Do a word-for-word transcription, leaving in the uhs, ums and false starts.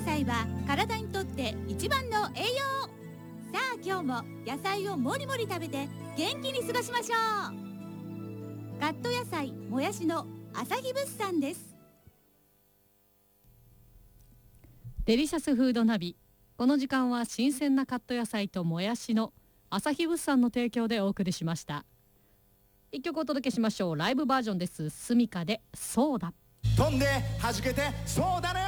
菜は体にとって一番の栄養。さあ今日も野菜をもりもり食べて元気に過ごしましょう。カット野菜もやしの朝日物産です。 デリシャスフードナビ。この時間は新鮮なカット野菜ともやしの朝日物産の提供でお送りしました。一曲お届けしましょう。ライブバージョンです。スミカでそうだ。 飛んで弾けてそうだね。